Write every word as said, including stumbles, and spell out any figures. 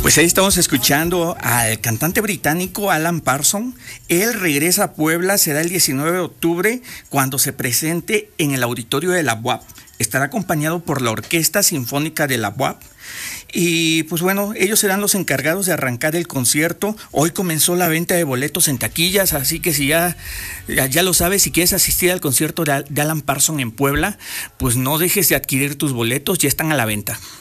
Pues ahí estamos escuchando al cantante británico Alan Parsons. Él regresa a Puebla, será el diecinueve de octubre, cuando se presente en el auditorio de la U A P. Estará acompañado por la Orquesta Sinfónica de la U A P. Y pues bueno, ellos serán los encargados de arrancar el concierto. Hoy comenzó la venta de boletos en taquillas, así que si ya, ya, ya lo sabes, si quieres asistir al concierto de, de Alan Parsons en Puebla, pues no dejes de adquirir tus boletos, ya están a la venta.